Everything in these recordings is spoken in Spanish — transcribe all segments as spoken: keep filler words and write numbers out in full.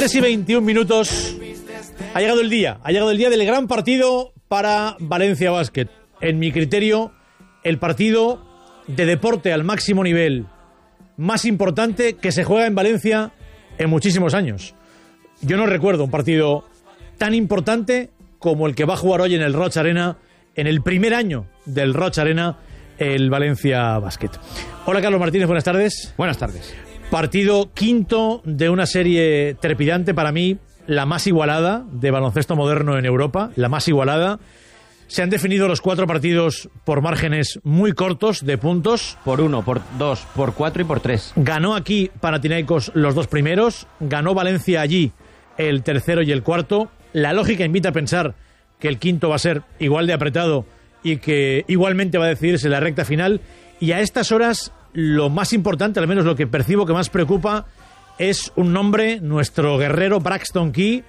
tres y veintiún minutos. Ha llegado el día, ha llegado el día del gran partido para Valencia Basket. En mi criterio, el partido de deporte al máximo nivel más importante que se juega en Valencia en muchísimos años. Yo no recuerdo un partido tan importante como el que va a jugar hoy en el Roig Arena, en el primer año del Roig Arena, el Valencia Basket. Hola Carlos Martínez, buenas tardes. Buenas tardes. Partido quinto de una serie trepidante, para mí la más igualada de baloncesto moderno en Europa, la más igualada. Se han definido los cuatro partidos por márgenes muy cortos de puntos. Por uno, por dos, por cuatro y por tres. Ganó aquí Panathinaikos los dos primeros, ganó Valencia allí el tercero y el cuarto. La lógica invita a pensar que el quinto va a ser igual de apretado y que igualmente va a decidirse la recta final. Y a estas horas lo más importante, al menos lo que percibo que más preocupa, es un nombre, nuestro guerrero Braxton Key,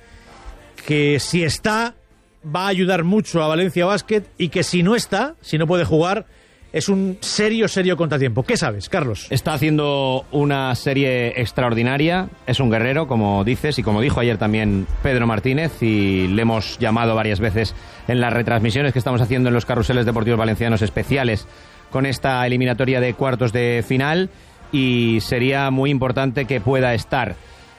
que si está va a ayudar mucho a Valencia Basket, y que si no está, si no puede jugar, es un serio, serio contratiempo. ¿Qué sabes, Carlos? Está haciendo una serie extraordinaria, es un guerrero, como dices, y como dijo ayer también Pedro Martínez, y le hemos llamado varias veces en las retransmisiones que estamos haciendo en los carruseles deportivos valencianos especiales con esta eliminatoria de cuartos de final, y sería muy importante que pueda estar.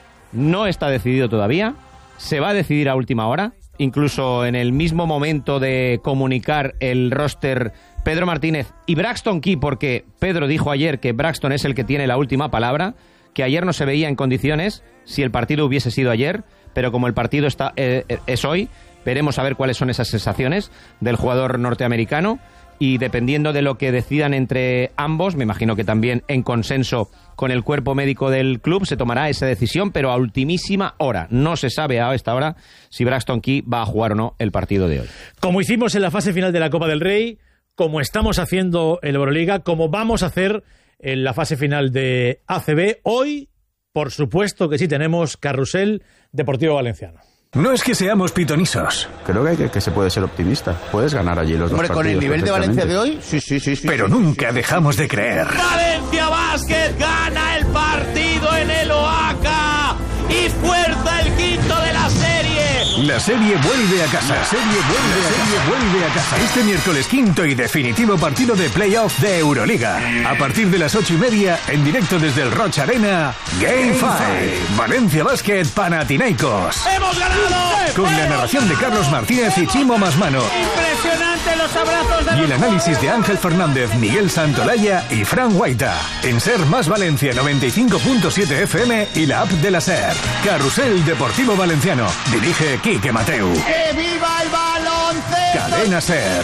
No está decidido todavía, se va a decidir a última hora, incluso en el mismo momento de comunicar el roster Pedro Martínez y Braxton Key, porque Pedro dijo ayer que Braxton es el que tiene la última palabra, que ayer no se veía en condiciones si el partido hubiese sido ayer, pero como el partido está eh, es hoy, veremos a ver cuáles son esas sensaciones del jugador norteamericano. Y dependiendo de lo que decidan entre ambos, me imagino que también en consenso con el cuerpo médico del club, se tomará esa decisión, pero a ultimísima hora. No se sabe a esta hora si Braxton Key va a jugar o no el partido de hoy. Como hicimos en la fase final de la Copa del Rey, como estamos haciendo en Euroliga, como vamos a hacer en la fase final de A C B, hoy, por supuesto que sí tenemos carrusel deportivo valenciano. No es que seamos pitonisos. Creo que, hay que, que se puede ser optimista. Puedes ganar allí los Hombre, dos partidos. con el nivel de Valencia de hoy, sí, sí, sí. sí Pero sí, nunca sí. dejamos de creer. Valencia Basket gana el partido en el Oaca y fuerza el quinto de la serie. La serie vuelve a casa. La serie vuelve, La serie vuelve a casa. Este miércoles quinto y definitivo partido de playoff de Euroliga. A partir de las ocho y media, en directo desde el Roig Arena, Game cinco. Valencia Basket Panathinaikos. ¡Hemos ganado! Con la narración de Carlos Martínez y Chimo Masmano. Impresionante los abrazos de Y los el análisis de Ángel Fernández, Miguel Santolaya y Fran Guaita. En Ser Más Valencia noventa y cinco punto siete F M y la app de la Ser. Carrusel Deportivo Valenciano. Dirige Quique Mateu. ¡Que viva el baloncesto! Cadena Ser.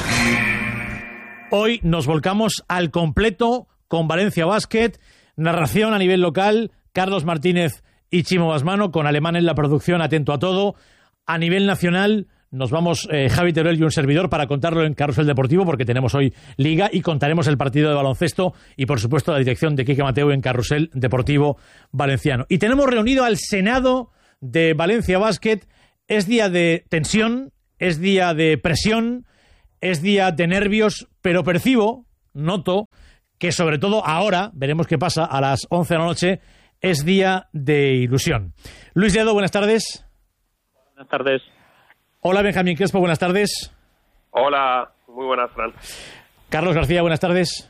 Hoy nos volcamos al completo con Valencia Basket. Narración a nivel local, Carlos Martínez y Chimo Basmano, con Alemán en la producción, atento a todo. A nivel nacional nos vamos eh, Javi Teruel y un servidor para contarlo en Carrusel Deportivo, porque tenemos hoy Liga y contaremos el partido de baloncesto y, por supuesto, la dirección de Quique Mateu en Carrusel Deportivo Valenciano. Y tenemos reunido al Senado de Valencia Basket. Es día de tensión, es día de presión, es día de nervios, pero percibo, noto, que sobre todo ahora, veremos qué pasa a las once de la noche, es día de ilusión. Luis Dedo, buenas tardes. Buenas tardes. Hola, Benjamín Crespo, buenas tardes. Hola, muy buenas, Fran. Carlos García, buenas tardes.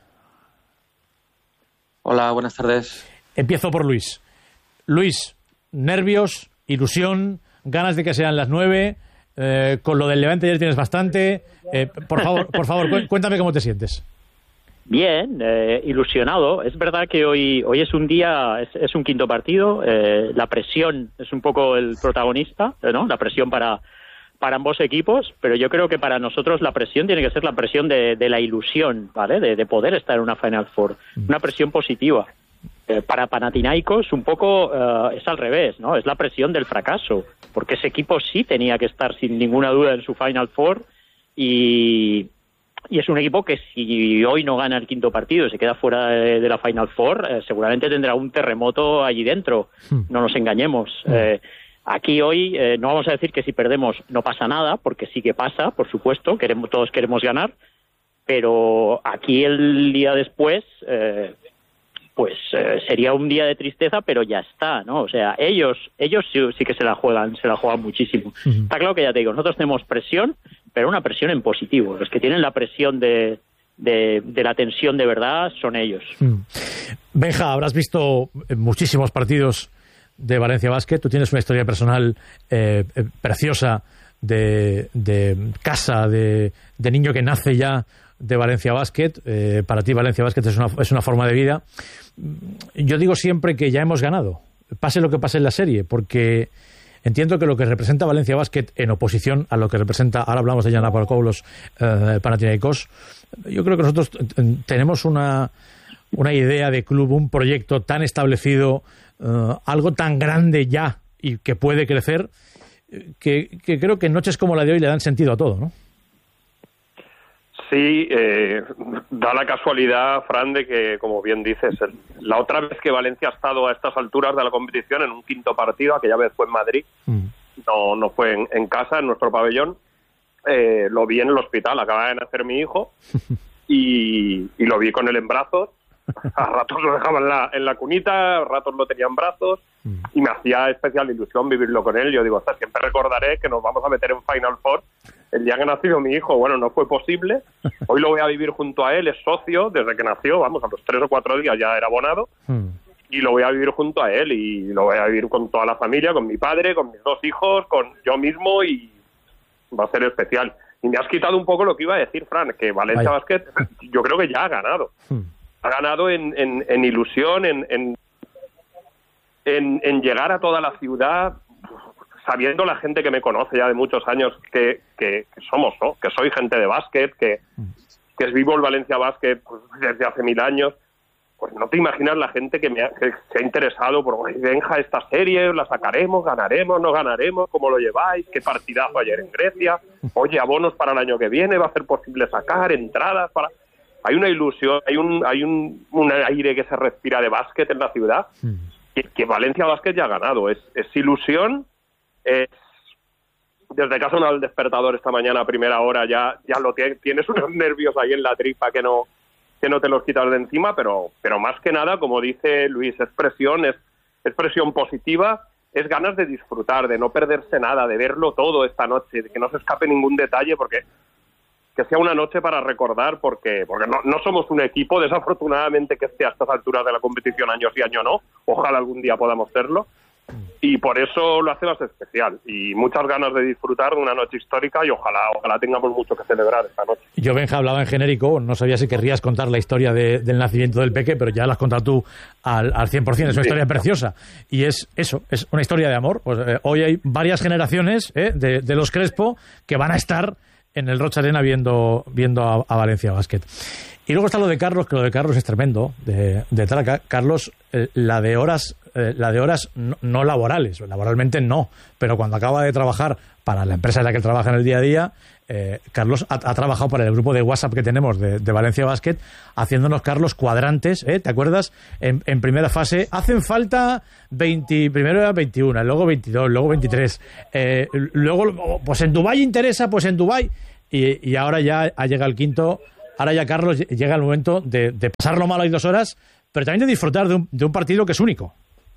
Hola, buenas tardes. Empiezo por Luis. Luis, nervios, ilusión, ganas de que sean las nueve. Eh, con lo del Levante ayer tienes bastante. Eh, por favor, por favor, cuéntame cómo te sientes. Bien, eh, ilusionado. Es verdad que hoy hoy es un día, es, es un quinto partido. Eh, la presión es un poco el protagonista, ¿no? La presión para para ambos equipos, pero yo creo que para nosotros la presión tiene que ser la presión de, de la ilusión, ¿vale? De, de poder estar en una Final Four, una presión positiva. Eh, para Panathinaikos un poco eh, es al revés, ¿no? Es la presión del fracaso, porque ese equipo sí tenía que estar sin ninguna duda en su Final Four y, y es un equipo que si hoy no gana el quinto partido y se queda fuera de, de la Final Four, eh, seguramente tendrá un terremoto allí dentro, no nos engañemos. Eh, Aquí hoy eh, no vamos a decir que si perdemos no pasa nada, porque sí que pasa, por supuesto, queremos, todos queremos ganar, pero aquí el día después, eh, pues eh, sería un día de tristeza, pero ya está, ¿no? O sea, ellos ellos sí, sí que se la juegan, se la juegan muchísimo. Uh-huh. Está claro que ya te digo, nosotros tenemos presión, pero una presión en positivo. Los que tienen la presión de, de, de la tensión de verdad son ellos. Uh-huh. Benja, habrás visto muchísimos partidos de Valencia Basket. Tú tienes una historia personal eh, eh, preciosa de, de casa, de, de niño que nace ya de Valencia Basket. Eh, para ti Valencia Basket es una, es una forma de vida. Yo digo siempre que ya hemos ganado, pase lo que pase en la serie, porque entiendo que lo que representa Valencia Basket en oposición a lo que representa, ahora hablamos de Giannaparacoulos, eh, Panathinaikos, yo creo que nosotros tenemos una, una idea de club, un proyecto tan establecido, eh, algo tan grande ya y que puede crecer, que, que creo que noches como la de hoy le dan sentido a todo, ¿no? Sí, eh, da la casualidad, Fran, de que, como bien dices, el, la otra vez que Valencia ha estado a estas alturas de la competición en un quinto partido, aquella vez fue en Madrid, mm. no no fue en, en casa, en nuestro pabellón, eh, lo vi en el hospital, acaba de nacer mi hijo, y, y lo vi con él en brazos, a ratos lo dejaban en la, en la cunita, a ratos lo tenía en brazos, mm. y me hacía especial ilusión vivirlo con él. Yo digo, o sea, siempre recordaré que nos vamos a meter en Final Four el día que ha nacido mi hijo. Bueno, no fue posible. Hoy lo voy a vivir junto a él, es socio desde que nació, vamos, a los tres o cuatro días ya era abonado, mm. y lo voy a vivir junto a él, y lo voy a vivir con toda la familia, con mi padre, con mis dos hijos, con yo mismo, y va a ser especial. Y me has quitado un poco lo que iba a decir, Fran, que Valencia Ay. Basket yo creo que ya ha ganado. Mm. Ha ganado en, en, en ilusión, en, en, en, en llegar a toda la ciudad, sabiendo la gente que me conoce ya de muchos años que, que, que somos, ¿no? Que soy gente de básquet, que, que es vivo el Valencia Basket pues, desde hace mil años. Pues no te imaginas la gente que, me ha, que se ha interesado por, oye, Benja, esta serie, la sacaremos, ganaremos, no ganaremos, ¿cómo lo lleváis? ¿Qué partidazo ayer en Grecia? Oye, abonos para el año que viene, va a ser posible sacar entradas para... Hay una ilusión, hay un hay un, un aire que se respira de básquet en la ciudad, que, que Valencia Basket ya ha ganado. Es, es ilusión, es... Desde que ha sonado el despertador esta mañana a primera hora ya ya lo tienes, tienes unos nervios ahí en la tripa que no que no te los quitas de encima, pero pero más que nada, como dice Luis, es presión, es, es presión positiva, es ganas de disfrutar, de no perderse nada, de verlo todo esta noche, de que no se escape ningún detalle, porque... que sea una noche para recordar, porque porque no, no somos un equipo, desafortunadamente, que esté a estas alturas de la competición año sí, año no. Ojalá algún día podamos serlo. Y por eso lo hace más especial. Y muchas ganas de disfrutar de una noche histórica, y ojalá ojalá tengamos mucho que celebrar esta noche. Yo, Benja, hablaba en genérico, no sabía si querrías contar la historia de, del nacimiento del Peque, pero ya la has contado tú al, al cien por ciento. Es una sí. historia preciosa. Y es eso, es una historia de amor. Pues, eh, hoy hay varias generaciones eh, de, de los Crespo que van a estar en el Roch Arena viendo, viendo a, a Valencia Basket. Y luego está lo de Carlos, que lo de Carlos es tremendo, de, de Traca. Carlos, eh, la de horas, eh, la de horas no, no laborales, laboralmente no, pero cuando acaba de trabajar para la empresa en la que él trabaja en el día a día, eh, Carlos ha, ha trabajado para el grupo de WhatsApp que tenemos de, de Valencia Basket, haciéndonos, Carlos, cuadrantes, ¿eh? ¿Te acuerdas? En, en primera fase, hacen falta veinte, primero era veintiuno, luego veintidós, luego veintitrés, eh, luego, pues en Dubái interesa, pues en Dubái, y, y ahora ya ha llegado el quinto. Ahora ya, Carlos, llega el momento de, de pasarlo mal ahí dos horas, pero también de disfrutar de un, de un partido que es único.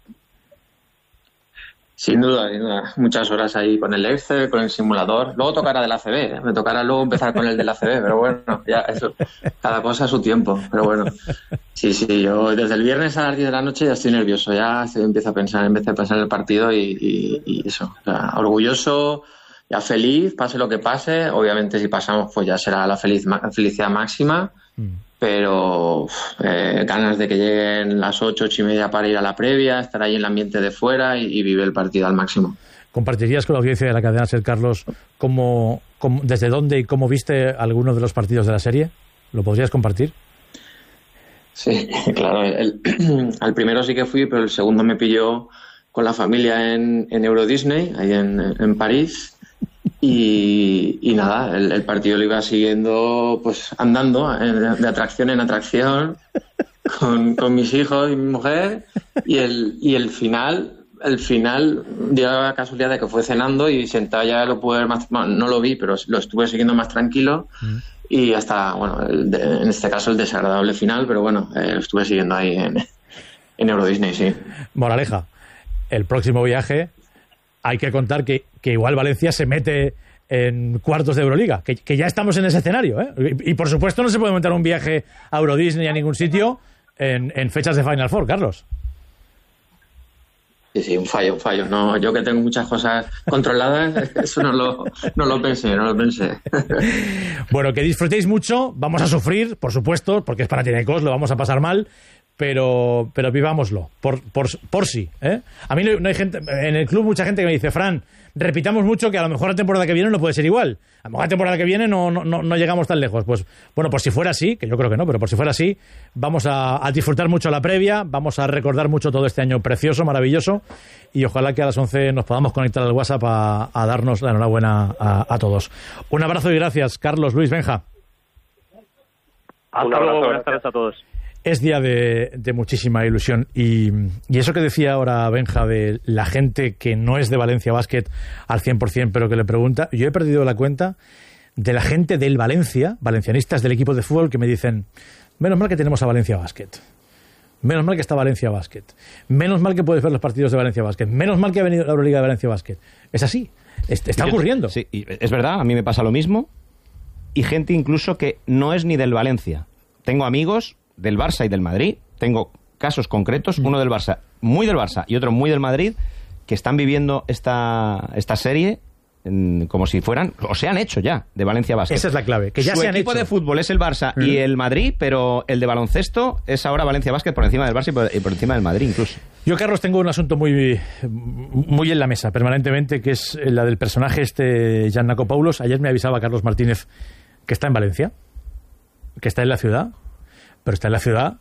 Sin duda, sin duda. Muchas horas ahí con el Excel, con el simulador. Luego tocará del A C B, ¿eh? Me tocará luego empezar con el del A C B, pero bueno, ya eso, cada cosa a su tiempo. Pero bueno, sí, sí, yo desde el viernes a las diez de la noche ya estoy nervioso, ya empiezo a pensar, empiezo a pensar en el partido y, y, y eso. O sea, orgulloso, ya feliz, pase lo que pase. Obviamente si pasamos pues ya será la feliz, felicidad máxima, mm. pero eh, ganas de que lleguen las ocho, ocho y media para ir a la previa, estar ahí en el ambiente de fuera y, y vivir el partido al máximo. ¿Compartirías con la audiencia de la cadena SER, Carlos, cómo, cómo, desde dónde y cómo viste algunos de los partidos de la serie? ¿Lo podrías compartir? Sí, claro. El, el, al primero sí que fui, pero el segundo me pilló con la familia en, en Euro Disney, ahí en, en París. Y, y nada, el, el partido lo iba siguiendo pues andando de atracción en atracción con, con mis hijos y mi mujer, y el, y el final el final dio la casualidad de que fue cenando y sentado ya lo pude ver más, bueno, no lo vi, pero lo estuve siguiendo más tranquilo, mm. y hasta, bueno, el de, en este caso el desagradable final, pero bueno, eh, lo estuve siguiendo ahí en, En Euro Disney, sí. Moraleja, el próximo viaje hay que contar que, que igual Valencia se mete en cuartos de Euroliga, que, que ya estamos en ese escenario, ¿eh? Y, y por supuesto no se puede montar un viaje a Euro Disney a ningún sitio en, en fechas de Final Four, Carlos. Sí, sí, un fallo, un fallo. No, yo que tengo muchas cosas controladas, eso no lo, no lo pensé, no lo pensé. Bueno, que disfrutéis mucho, vamos a sufrir, por supuesto, porque es Panathinaikos, lo vamos a pasar mal, pero pero vivámoslo, por, por, por sí, ¿eh? A mí no, no hay gente, en el club mucha gente que me dice, Fran, repitamos mucho que a lo mejor la temporada que viene no puede ser igual. A lo mejor la temporada que viene no, no, no, no llegamos tan lejos. Pues bueno, por si fuera así, que yo creo que no, pero por si fuera así, vamos a, a disfrutar mucho la previa, vamos a recordar mucho todo este año precioso, maravilloso, y ojalá que a las once nos podamos conectar al WhatsApp a, a darnos la enhorabuena a, a todos. Un abrazo y gracias, Carlos, Luis, Benja. Hasta luego, buenas tardes a todos. Es día de, de muchísima ilusión y, y eso que decía ahora Benja de la gente que no es de Valencia Basket al cien por ciento pero que le pregunta, yo he perdido la cuenta de la gente del Valencia, valencianistas del equipo de fútbol que me dicen, menos mal que tenemos a Valencia Basket, menos mal que está Valencia Basket, menos mal que puedes ver los partidos de Valencia Basket, menos mal que ha venido la Euroliga de Valencia Basket. Es así, está ocurriendo. Sí, es verdad, a mí me pasa lo mismo y gente incluso que no es ni del Valencia. Tengo amigos del Barça y del Madrid, tengo casos concretos, mm. uno del Barça, muy del Barça, y otro muy del Madrid, que están viviendo esta, esta serie en, como si fueran, o se han hecho ya, de Valencia Basket. Esa es la clave, que ya Su se han equipo hecho. de fútbol es el Barça mm. y el Madrid, pero el de baloncesto es ahora Valencia Basket por encima del Barça y por, y por encima del Madrid incluso. Yo, Carlos, tengo un asunto muy, muy en la mesa permanentemente, que es la del personaje este Giannakopoulos. Ayer me avisaba Carlos Martínez que está en Valencia, que está en la ciudad, pero está en la ciudad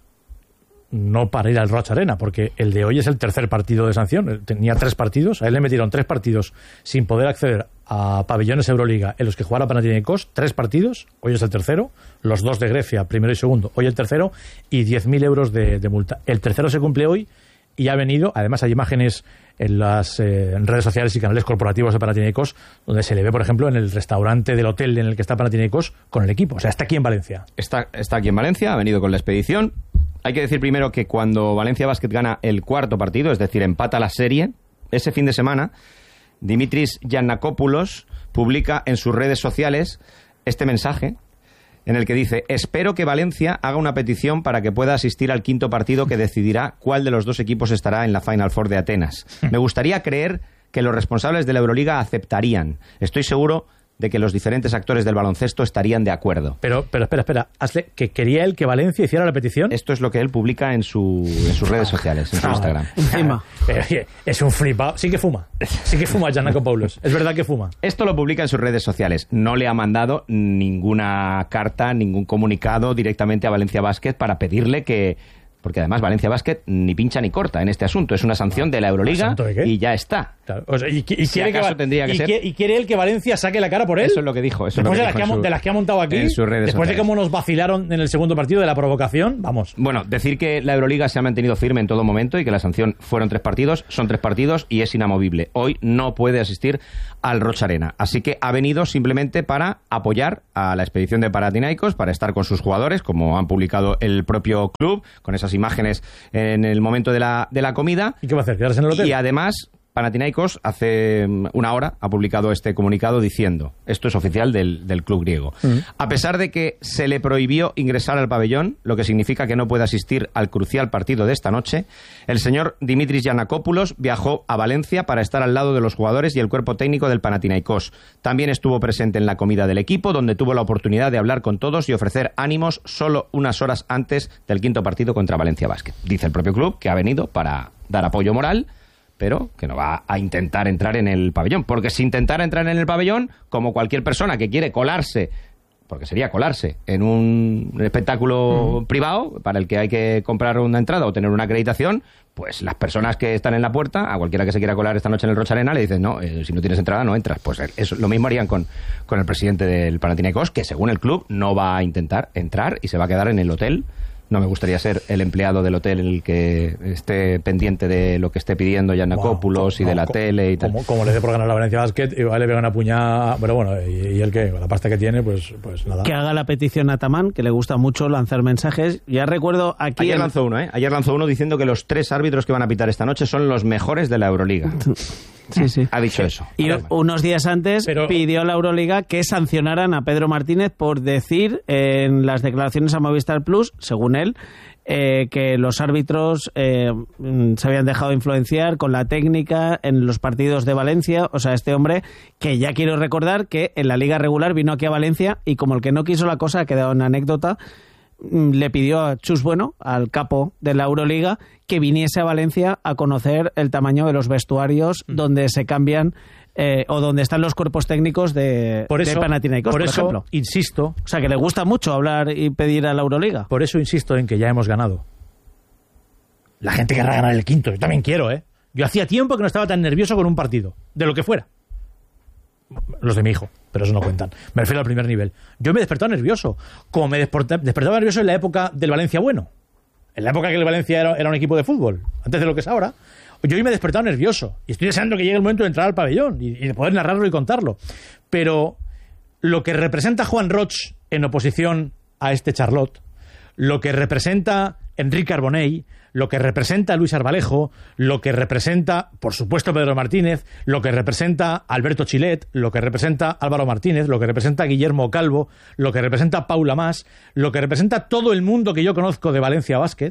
no para ir al Roig Arena, porque el de hoy es el tercer partido de sanción. Tenía tres partidos, a él le metieron tres partidos sin poder acceder a pabellones Euroliga en los que jugara Panathinaikos, tres partidos, hoy es el tercero, los dos de Grecia, primero y segundo, hoy el tercero, y diez mil euros de, de multa. El tercero se cumple hoy y ha venido, además hay imágenes en las eh, en redes sociales y canales corporativos de Panathinaikos donde se le ve, por ejemplo, en el restaurante del hotel en el que está Panathinaikos con el equipo. O sea, está aquí en Valencia. Está, está aquí en Valencia, ha venido con la expedición. Hay que decir primero que cuando Valencia Basket gana el cuarto partido, es decir, empata la serie, ese fin de semana, Dimitris Giannakopoulos publica en sus redes sociales este mensaje en el que dice: espero que Valencia haga una petición para que pueda asistir al quinto partido que decidirá cuál de los dos equipos estará en la Final Four de Atenas. Me gustaría creer que los responsables de la Euroliga aceptarían. Estoy seguro de que los diferentes actores del baloncesto estarían de acuerdo. Pero, pero espera, espera. Hazle, ¿que quería él que Valencia hiciera la petición? Esto es lo que él publica en, su, en sus redes sociales, en su Instagram. Encima. Pero, oye, es un flipado. Sí que fuma. Sí que fuma Giannakopoulos. Es verdad que fuma. Esto lo publica en sus redes sociales. No le ha mandado ninguna carta, ningún comunicado directamente a Valencia Basket para pedirle que... Porque además Valencia Basket ni pincha ni corta en este asunto. Es una sanción de la Euroliga de y ya está. Claro. O sea, y, y, si quiere acaso que, tendría que y, ser... y quiere él que Valencia saque la cara por él. Eso es lo que dijo. Eso después es lo que de, las dijo que ha, su, de las que ha montado aquí, en sus redes después sociales. de cómo nos vacilaron en el segundo partido de la provocación, vamos. Bueno, decir que la Euroliga se ha mantenido firme en todo momento y que la sanción fueron tres partidos, son tres partidos y es inamovible. Hoy no puede asistir al Roig Arena. Así que ha venido simplemente para apoyar a la expedición de Panathinaikos, para estar con sus jugadores, como han publicado el propio club, con esas imágenes en el momento de la, de la comida. ¿Y qué va a hacer? ¿Quedarse en el hotel? Y además, Panathinaikos hace una hora ha publicado este comunicado diciendo, esto es oficial del, del club griego, uh-huh. a pesar de que se le prohibió ingresar al pabellón, lo que significa que no puede asistir al crucial partido de esta noche, el señor Dimitris Giannakopoulos viajó a Valencia para estar al lado de los jugadores y el cuerpo técnico del Panathinaikos. También estuvo presente en la comida del equipo, donde tuvo la oportunidad de hablar con todos y ofrecer ánimos solo unas horas antes del quinto partido contra Valencia Basket. Dice el propio club que ha venido para dar apoyo moral, pero que no va a intentar entrar en el pabellón. Porque si intentara entrar en el pabellón, como cualquier persona que quiere colarse, porque sería colarse en un espectáculo mm. privado para el que hay que comprar una entrada o tener una acreditación, pues las personas que están en la puerta, a cualquiera que se quiera colar esta noche en el Roig Arena, le dicen, no, eh, si no tienes entrada no entras. Pues eso, lo mismo harían con, con el presidente del Panathinaikos, que según el club no va a intentar entrar y se va a quedar en el hotel No me gustaría ser el empleado del hotel en el que esté pendiente de lo que esté pidiendo Giannakopoulos wow, y no, de la co tele y tal. Como, como le dé por ganar la Valencia Basket, igual le pega una puñada, pero bueno, y, y el que, con la pasta que tiene, pues, pues nada. Que haga la petición a Tamán, que le gusta mucho lanzar mensajes. Ya recuerdo aquí... Ayer en... lanzó uno, ¿eh? Ayer lanzó uno diciendo que los tres árbitros que van a pitar esta noche son los mejores de la Euroliga. Sí, sí. Ha dicho eso. Y ver, unos días antes pero... pidió a la Euroliga que sancionaran a Pedro Martínez por decir en las declaraciones a Movistar Plus, según él, eh, que los árbitros eh, se habían dejado influenciar con la técnica en los partidos de Valencia. O sea, este hombre, que ya quiero recordar que en la liga regular vino aquí a Valencia y como el que no quiso la cosa, ha quedado en anécdota, le pidió a Chus Bueno, al capo de la Euroliga, que viniese a Valencia a conocer el tamaño de los vestuarios mm. donde se cambian eh, o donde están los cuerpos técnicos de, por eso, de Panathinaikos, por, por eso, ejemplo. Insisto. O sea, que le gusta mucho hablar y pedir a la Euroliga. Por eso insisto en que ya hemos ganado. La gente querrá ganar el quinto. Yo también quiero, ¿eh? Yo hacía tiempo que no estaba tan nervioso con un partido, de lo que fuera. Los de mi hijo, pero eso no cuentan. Me refiero al primer nivel. Yo me he despertado nervioso, como me despertaba nervioso en la época del Valencia bueno, en la época que el Valencia era, era un equipo de fútbol, antes de lo que es ahora. Yo hoy me he despertado nervioso y estoy deseando que llegue el momento de entrar al pabellón y, y de poder narrarlo y contarlo. Pero lo que representa Juan Roch en oposición a este Charlotte, lo que representa Enrique Arbonell, lo que representa Luis Arbalejo, lo que representa, por supuesto, Pedro Martínez, lo que representa Alberto Chilet, lo que representa Álvaro Martínez, lo que representa Guillermo Calvo, lo que representa Paula Mas, lo que representa todo el mundo que yo conozco de Valencia Basket,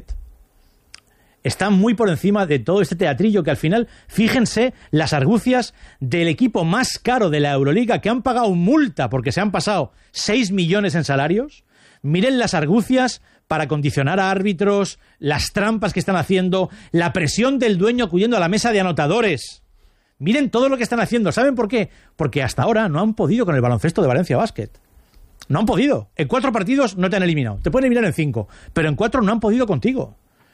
está muy por encima de todo este teatrillo que al final, fíjense las argucias del equipo más caro de la Euroliga, que han pagado multa porque se han pasado seis millones en salarios. Miren las argucias para condicionar a árbitros, las trampas que están haciendo, la presión del dueño acudiendo a la mesa de anotadores. Miren todo lo que están haciendo. ¿Saben por qué? Porque hasta ahora no han podido con el baloncesto de Valencia Basket. No han podido. En cuatro partidos no te han eliminado. Te pueden eliminar en cinco, pero en cuatro no han podido contigo.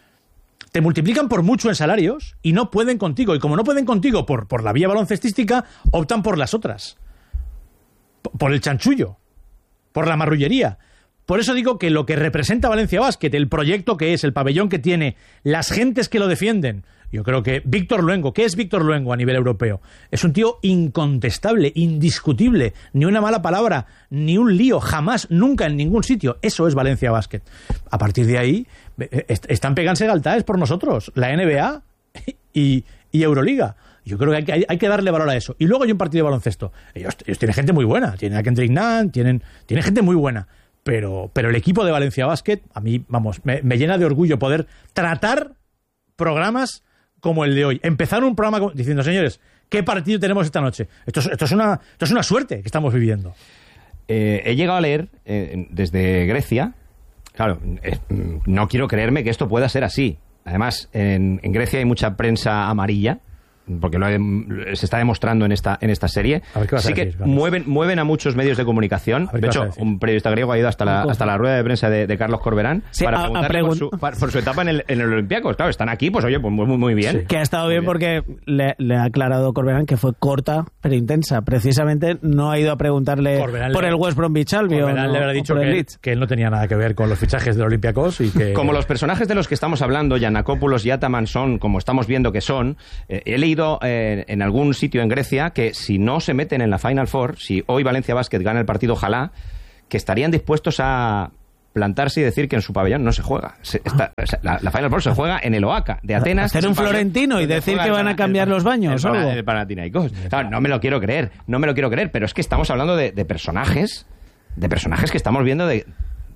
Te multiplican por mucho en salarios y no pueden contigo. Y como no pueden contigo por, por la vía baloncestística, optan por las otras. Por el chanchullo. Por la marrullería. Por eso digo que lo que representa Valencia Basket, el proyecto que es, el pabellón que tiene, las gentes que lo defienden, yo creo que Víctor Luengo, ¿qué es Víctor Luengo a nivel europeo? Es un tío incontestable, indiscutible, ni una mala palabra, ni un lío, jamás, nunca, en ningún sitio. Eso es Valencia Basket. A partir de ahí, est están pegándose galtaes por nosotros, la N B A y, y Euroliga. Yo creo que hay, que hay, hay que darle valor a eso. Y luego hay un partido de baloncesto. Ellos, ellos tienen gente muy buena, tienen a Kendrick Nunn, tienen, tienen gente muy buena. Pero, pero el equipo de Valencia Basket, a mí, vamos, me, me llena de orgullo poder tratar programas como el de hoy. Empezar un programa diciendo, señores, ¿qué partido tenemos esta noche? Esto es, esto es, una, esto es una suerte que estamos viviendo. Eh, he llegado a leer eh, desde Grecia, claro, eh, no quiero creerme que esto pueda ser así. Además, en, en Grecia hay mucha prensa amarilla, porque lo he, se está demostrando en esta en esta serie. Sí que decir, mueven mueven a muchos medios de comunicación. De hecho, un periodista griego ha ido hasta la hasta la rueda de prensa de, de Carlos Corberán sí, para a, preguntar a pregun por, su, por, por su etapa en el, en el Olympiacos. Claro, están aquí, pues oye, pues muy, muy bien. Sí. Que ha estado bien, bien porque le, le ha aclarado Corberán que fue corta pero intensa. Precisamente no ha ido a preguntarle Corberán por le, el West Bromwich Albion. Corberán le habrá dicho que él, que él no tenía nada que ver con los fichajes del Olympiacos y que... Como los personajes de los que estamos hablando, Giannakopoulos y Ataman son, como estamos viendo que son, eh, he leído eh, en algún sitio en Grecia que si no se meten en la Final Four, si hoy Valencia Basket gana el partido, ojalá, que estarían dispuestos a plantarse y decir que en su pabellón no se juega. Se, está, o sea, la, la Final Four se juega en el Oaca de Atenas. Hacer un florentino y decir que van a cambiar el, los baños. El, el, el Panathinaikos. Claro, no me lo quiero creer, no me lo quiero creer, pero es que estamos hablando de, de personajes, de personajes que estamos viendo de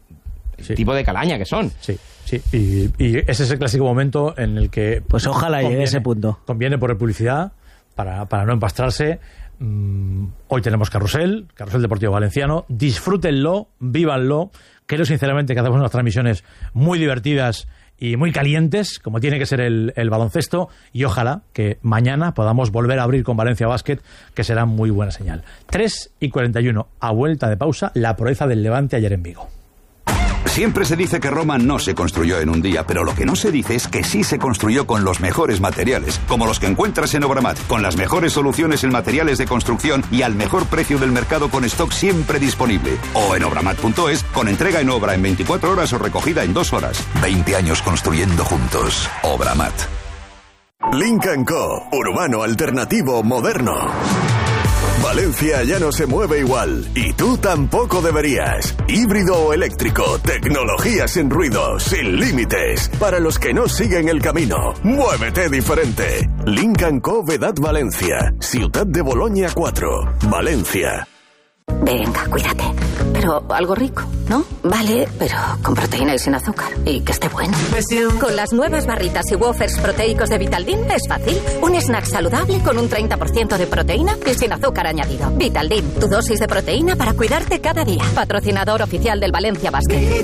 sí. tipo de calaña que son. Sí. Sí, y, y ese es el clásico momento en el que... Pues ojalá llegue a ese punto. Conviene poner publicidad para, para no empastrarse. Mm, hoy tenemos Carrusel, Carrusel Deportivo Valenciano. Disfrútenlo, vívanlo. Creo sinceramente que hacemos unas transmisiones muy divertidas y muy calientes, como tiene que ser el, el baloncesto. Y ojalá que mañana podamos volver a abrir con Valencia Basket, que será muy buena señal. tres y cuarenta y uno, a vuelta de pausa, la proeza del Levante ayer en Vigo. Siempre se dice que Roma no se construyó en un día, pero lo que no se dice es que sí se construyó con los mejores materiales, como los que encuentras en Obramat, con las mejores soluciones en materiales de construcción y al mejor precio del mercado con stock siempre disponible. O en obramat punto es, con entrega en obra en veinticuatro horas o recogida en dos horas. veinte años construyendo juntos. Obramat. Lynk and Co. Urbano alternativo moderno. Valencia ya no se mueve igual, y tú tampoco deberías. Híbrido o eléctrico, tecnología sin ruido, sin límites. Para los que no siguen el camino, muévete diferente. Lynk and Co. Vedat Valencia, Ciutat de Boloña cuatro, Valencia. Venga, cuídate. Pero algo rico, ¿no? Vale, pero con proteína y sin azúcar. Y que esté bueno. Con las nuevas barritas y wafers proteicos de Vitaldin es fácil. Un snack saludable con un treinta por ciento de proteína y sin azúcar añadido. Vitaldin, tu dosis de proteína para cuidarte cada día. Patrocinador oficial del Valencia Basket.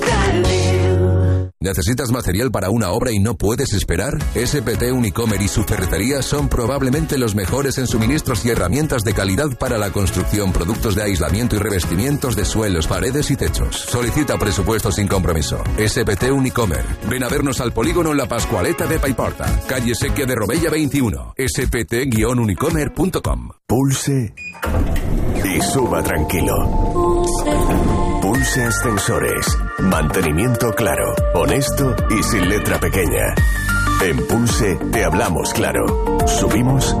¿Necesitas material para una obra y no puedes esperar? S P T Unicomer y su ferretería son probablemente los mejores en suministros y herramientas de calidad para la construcción, productos de aislamiento y revestimientos de suelos, paredes y techos. Solicita presupuesto sin compromiso. S P T Unicomer. Ven a vernos al polígono La Pascualeta de Paiporta, calle Sequia de Robella veintiuno. S P T unicomer punto com. Pulse y suba tranquilo. Pulse Ascensores. Mantenimiento claro, honesto y sin letra pequeña. En Pulse te hablamos claro. Subimos.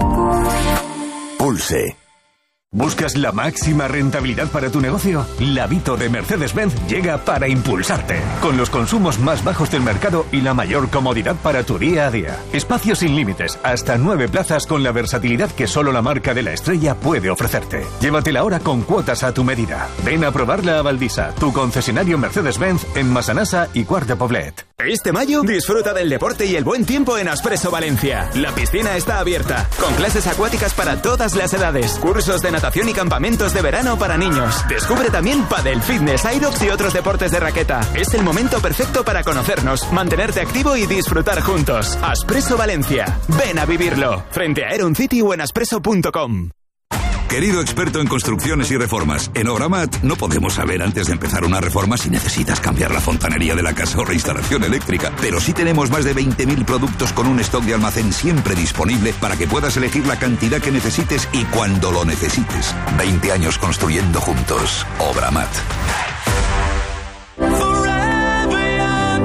Pulse. ¿Buscas la máxima rentabilidad para tu negocio? La Vito de Mercedes-Benz llega para impulsarte, con los consumos más bajos del mercado y la mayor comodidad para tu día a día. Espacio sin límites, hasta nueve plazas con la versatilidad que solo la marca de la estrella puede ofrecerte. Llévatela ahora con cuotas a tu medida. Ven a probarla a Valdisa, tu concesionario Mercedes-Benz en Massanassa y Quart de Poblet. Este mayo disfruta del deporte y el buen tiempo en Aspresso Valencia. La piscina está abierta, con clases acuáticas para todas las edades, cursos de natación y campamentos de verano para niños. Descubre también pádel, fitness, aerox y otros deportes de raqueta. Es el momento perfecto para conocernos, mantenerte activo y disfrutar juntos. Aspresso Valencia. Ven a vivirlo. Frente a Aeron City o en aspresso punto com. Querido experto en construcciones y reformas, en Obramat no podemos saber antes de empezar una reforma si necesitas cambiar la fontanería de la casa o reinstalación eléctrica, pero sí tenemos más de veinte mil productos con un stock de almacén siempre disponible para que puedas elegir la cantidad que necesites y cuando lo necesites. veinte años construyendo juntos. Obramat.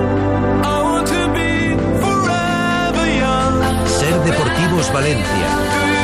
Ser Deportivos Valencia.